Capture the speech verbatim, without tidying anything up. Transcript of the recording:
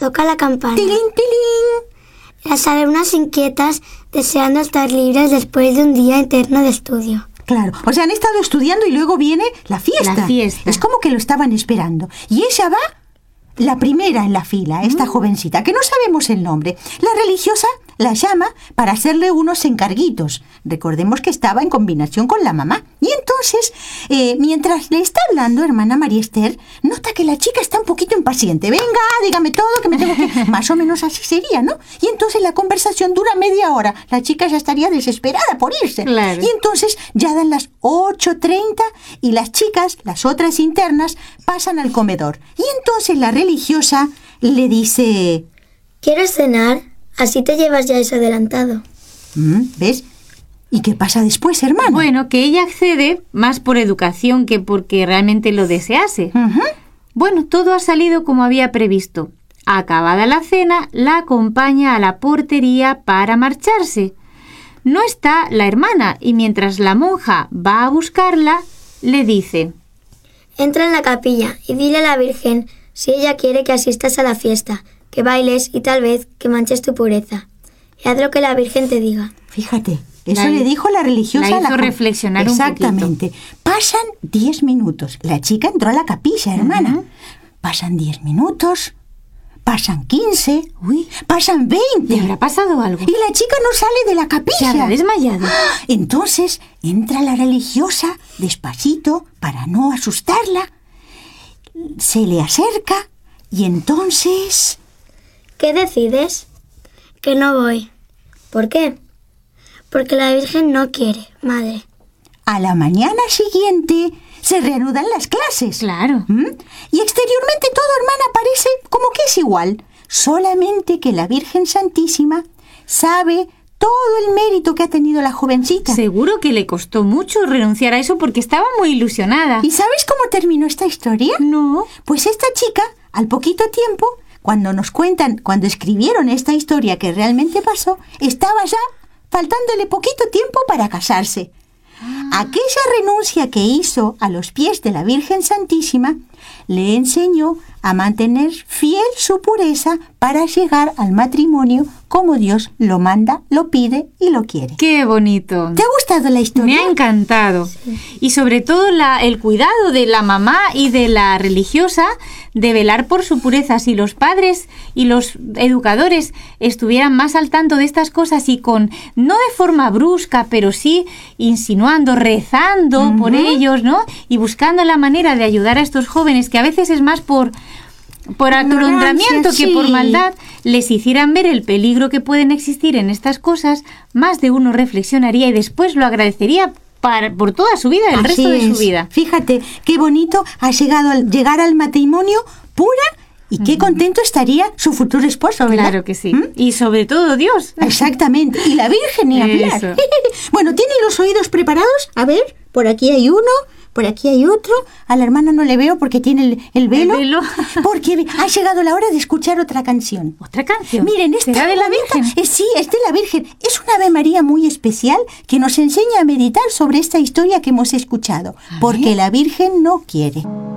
toca la campana. ¡Tilín, tilín! Las alumnas inquietas deseando estar libres después de un día eterno de estudio. Claro, o sea, han estado estudiando y luego viene la fiesta. La fiesta. Es como que lo estaban esperando. Y ella va la primera en la fila, esta mm. jovencita, que no sabemos el nombre. La religiosa la llama para hacerle unos encarguitos. Recordemos que estaba en combinación con la mamá. Y entonces, eh, mientras le está hablando, hermana María Esther, nota que la chica está un poquito impaciente. Venga, dígame todo, que me tengo que... Más o menos así sería, ¿no? Y entonces la conversación dura media hora. La chica ya estaría desesperada por irse. Claro. Y entonces ya dan las ocho treinta y las chicas, las otras internas, pasan al comedor. Y entonces la religiosa le dice... ¿Quieres cenar? Así te llevas ya eso adelantado. ¿Ves? ¿Y qué pasa después, hermana? Bueno, que ella accede más por educación que porque realmente lo desease. Uh-huh. Bueno, todo ha salido como había previsto. Acabada la cena, la acompaña a la portería para marcharse. No está la hermana y mientras la monja va a buscarla, le dice... Entra en la capilla y dile a la Virgen si ella quiere que asistas a la fiesta, que bailes y tal vez que manches tu pureza. Y haz lo que la Virgen te diga. Fíjate, eso La- le dijo la religiosa. la a hizo jo- reflexionar un Exactamente. Pasan diez minutos. La chica entró a la capilla, hermana. Ujú. Pasan diez minutos, pasan quince, Uy, pasan veinte. ¿le habrá pasado algo? Y la chica no sale de la capilla. ¿Se habrá desmayado? Entonces entra la religiosa despacito para no asustarla. Se le acerca y entonces... ¿Qué decides? Que no voy. ¿Por qué? Porque la Virgen no quiere, madre. A la mañana siguiente se reanudan las clases. Claro. ¿Mm? Y exteriormente todo, hermana, parece como que es igual. Solamente que la Virgen Santísima sabe todo el mérito que ha tenido la jovencita. Seguro que le costó mucho renunciar a eso porque estaba muy ilusionada. ¿Y sabes cómo terminó esta historia? No. Pues esta chica, al poquito tiempo, cuando nos cuentan, cuando escribieron esta historia que realmente pasó, estaba ya faltándole poquito tiempo para casarse. Aquella renuncia que hizo a los pies de la Virgen Santísima le enseñó a mantener fiel su pureza para llegar al matrimonio como Dios lo manda, lo pide y lo quiere. ¡Qué bonito! ¿Te ha gustado la historia? Me ha encantado. Sí. Y sobre todo la, el cuidado de la mamá y de la religiosa de velar por su pureza. Si los padres y los educadores estuvieran más al tanto de estas cosas y con, no de forma brusca, pero sí insinuando, rezando uh-huh. por ellos, ¿no? Y buscando la manera de ayudar a estos jóvenes, que a veces es más por... por atolondramiento que sí. por maldad, les hicieran ver el peligro que pueden existir en estas cosas, más de uno reflexionaría y después lo agradecería para, por toda su vida, el Así resto de es. su vida. Fíjate, qué bonito ha llegado al llegar al matrimonio pura y qué uh-huh. contento estaría su futuro esposo, ¿verdad? Claro que sí. ¿Mm? Y sobre todo Dios. Exactamente. Y la Virgen ni hablar. Bueno, ¿tiene los oídos preparados? A ver, por aquí hay uno. Por aquí hay otro. A la hermana no le veo porque tiene el, el velo. El velo. Porque ha llegado la hora de escuchar otra canción. ¿Otra canción? Miren, esta ¿Será de la Virgen? Eh, sí, es de la Virgen. Es una Ave María muy especial que nos enseña a meditar sobre esta historia que hemos escuchado. Porque la Virgen no quiere.